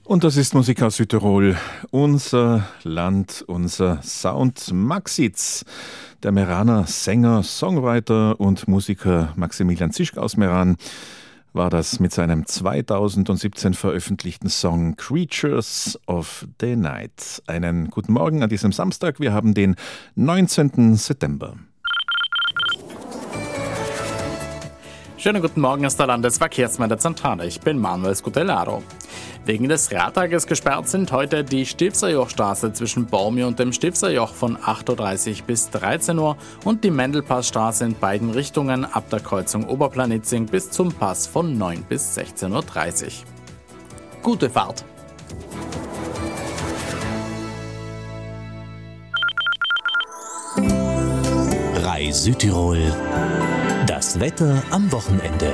Und das ist Musik aus Südtirol, unser Land, unser Sound. Maxitz, der Meraner Sänger, Songwriter und Musiker Maximilian Zischk aus Meran, war das mit seinem 2017 veröffentlichten Song Creatures of the Night. Einen guten Morgen an diesem Samstag. Wir haben den 19. September. Schönen guten Morgen aus der Landesverkehrsmeldung Zentrale. Ich bin Manuel Scutellaro. Wegen des Radtages gesperrt sind heute die Stilfserjochstraße zwischen Baumir und dem Stilfserjoch von 8.30 Uhr bis 13 Uhr und die Mendelpassstraße in beiden Richtungen ab der Kreuzung Oberplanitzing bis zum Pass von 9 bis 16.30 Uhr. Gute Fahrt! Rai Südtirol. Das Wetter am Wochenende.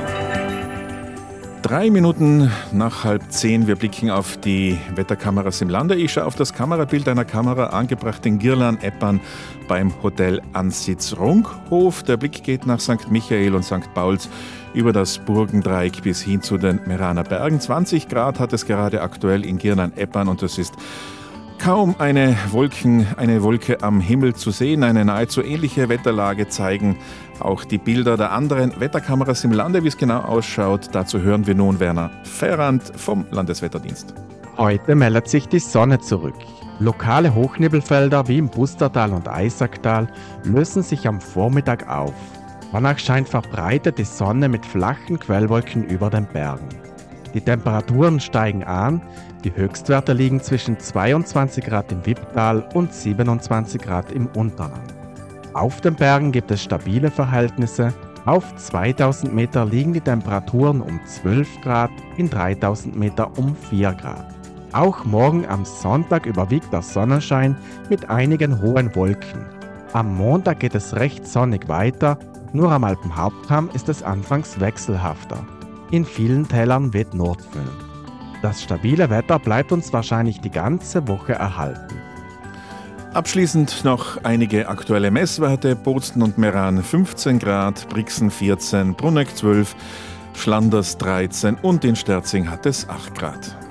3 Minuten nach 9:30. Wir blicken auf die Wetterkameras im Lande. Ich schaue auf das Kamerabild einer Kamera, angebracht in Girlan-Eppern beim Hotel Ansitz-Runkhof. Der Blick geht nach St. Michael und St. Pauls über das Burgendreieck bis hin zu den Meraner Bergen. 20 Grad hat es gerade aktuell in Girlan-Eppern und es ist kaum eine Wolke am Himmel zu sehen. Eine nahezu ähnliche Wetterlage zeigen auch die Bilder der anderen Wetterkameras im Lande. Wie es genau ausschaut, dazu hören wir nun Werner Ferrand vom Landeswetterdienst. Heute meldet sich die Sonne zurück. Lokale Hochnebelfelder wie im Bustertal und Eisacktal lösen sich am Vormittag auf. Danach scheint verbreitet die Sonne mit flachen Quellwolken über den Bergen. Die Temperaturen steigen an. Die Höchstwerte liegen zwischen 22 Grad im Wipptal und 27 Grad im Unterland. Auf den Bergen gibt es stabile Verhältnisse. Auf 2000 Meter liegen die Temperaturen um 12 Grad, in 3000 Meter um 4 Grad. Auch morgen am Sonntag überwiegt der Sonnenschein mit einigen hohen Wolken. Am Montag geht es recht sonnig weiter, nur am Alpenhauptkamm ist es anfangs wechselhafter. In vielen Tälern weht Nordföhn. Das stabile Wetter bleibt uns wahrscheinlich die ganze Woche erhalten. Abschließend noch einige aktuelle Messwerte. Bozen und Meran 15 Grad, Brixen 14, Bruneck 12, Schlanders 13 und in Sterzing hat es 8 Grad.